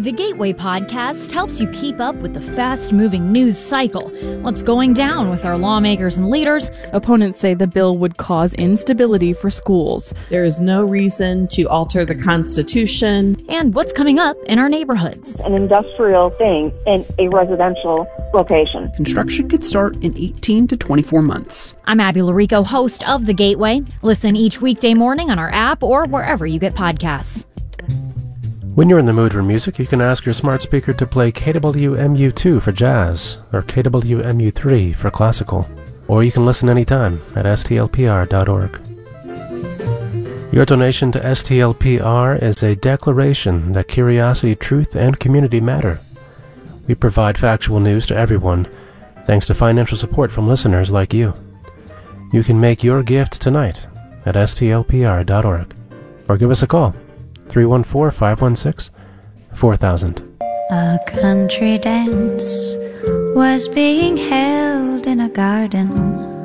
The Gateway Podcast helps you keep up with the fast-moving news cycle. What's going down with our lawmakers and leaders? Opponents say the bill would cause instability for schools. There is no reason to alter the Constitution. And what's coming up in our neighborhoods. An industrial thing in a residential location. Construction could start in 18 to 24 months. I'm Abby Larico, host of The Gateway. Listen each weekday morning on our app or wherever you get podcasts. When you're in the mood for music, you can ask your smart speaker to play KWMU2 for jazz or KWMU3 for classical. Or you can listen anytime at stlpr.org. Your donation to STLPR is a declaration that curiosity, truth, and community matter. We provide factual news to everyone, thanks to financial support from listeners like you. You can make your gift tonight at stlpr.org or give us a call. 314-516-4000. A country dance was being held in a garden.